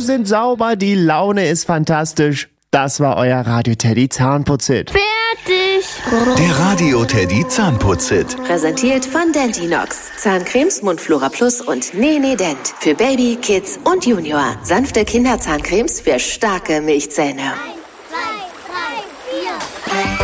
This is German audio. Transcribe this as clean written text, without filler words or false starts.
sind sauber, die Laune ist fantastisch. Das war euer Radio Teddy Zahnputzhit. Fertig. Der Radio Teddy Zahnputzhit. Präsentiert von Dentinox. Zahncremes, Mundflora Plus und Nene Dent. Für Baby, Kids und Junior. Sanfte Kinderzahncremes für starke Milchzähne.